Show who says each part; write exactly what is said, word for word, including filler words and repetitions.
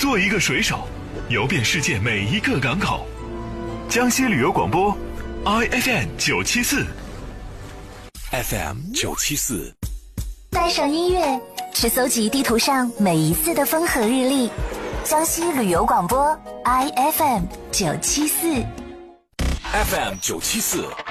Speaker 1: 做一个水手，游遍世界每一个港口。江西旅游广播 I F M 九七四
Speaker 2: F M 九七四，
Speaker 3: 带上音乐，去搜集地图上每一次的风和日丽。江西旅游广播 I F M 九七四
Speaker 2: F M 九七四